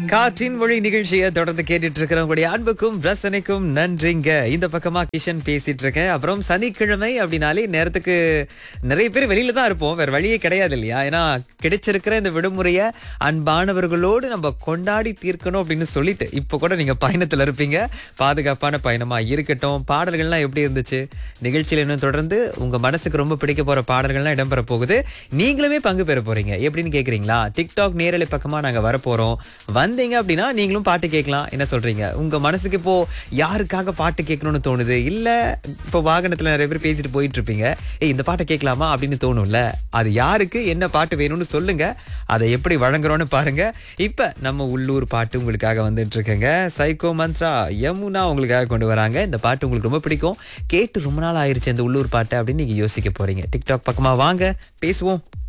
காற்றின் மொழி நிகழ்ச்சியை தொடர்ந்து கேட்டுட்டு இருக்கிறவங்களுடைய அன்புக்கும் ரசனைக்கும் நன்றிங்க. இந்த பக்கமா கிஷன் பேசிட்டு இருக்கேன். அப்புறம் சனிக்கிழமை அப்படின்னாலே நேரத்துக்கு நிறைய பேர் வெளியில தான் இருப்போம், வேற வழியே கிடையாது இல்லையா? ஏன்னா கிடைச்சிருக்கிற இந்த விடுமுறையை அன்பானவர்களோடு நம்ம கொண்டாடி தீர்க்கணும் அப்படின்னு சொல்லிட்டு இப்போ கூட நீங்க பயணத்துல இருப்பீங்க. பாதுகாப்பான பயணமா இருக்கட்டும். பாடல்கள்லாம் எப்படி இருந்துச்சு? நிகழ்ச்சியில இன்னும் தொடர்ந்து உங்க மனசுக்கு ரொம்ப பிடிக்க போற பாடல்கள்லாம் இடம்பெற போகுது. நீங்களுமே பங்கு பெற போறீங்க. எப்படின்னு கேக்குறீங்களா? டிக்டாக் நேரலை பக்கமா நாங்க வரப்போறோம். வந்தீங்க அப்படின்னா நீங்களும் பாட்டு கேட்கலாம். என்ன சொல்றீங்க? உங்க மனசுக்கு இப்போ யாருக்காக பாட்டு கேட்கணும்னு தோணுது? இல்ல இப்போ வாகனத்துல நிறைய பேர் பேசிட்டு போயிட்டு இருப்பீங்க, இந்த பாட்டை கேட்கலாமா அப்படின்னு தோணும்ல, அது யாருக்கு என்ன பாட்டு வேணும்னு சொல்லுங்க. அதை எப்படி வழங்குறோம்னு பாருங்க. இப்ப நம்ம உள்ளூர் பாட்டு உங்களுக்காக வந்துட்டு இருக்குங்க. சைக்கோ மந்த்ரா யமுனா உங்களுக்காக கொண்டு வராங்க. இந்த பாட்டு உங்களுக்கு ரொம்ப பிடிக்கும், கேட்டு ரொம்ப நாள் ஆயிருச்சு இந்த உள்ளூர் பாட்டு அப்படின்னு நீங்க யோசிக்க போறீங்க. டிக்டாக் பக்கமா வாங்க, பேசுவோம்.